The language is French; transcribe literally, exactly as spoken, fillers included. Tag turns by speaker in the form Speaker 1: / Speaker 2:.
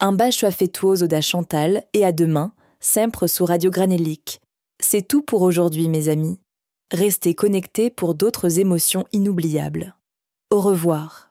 Speaker 1: Un bacio affettuoso da Chantal et à demain, sempre su Radio Granellic. C'est tout pour aujourd'hui, mes amis. Restez connectés pour d'autres émotions inoubliables. Au revoir.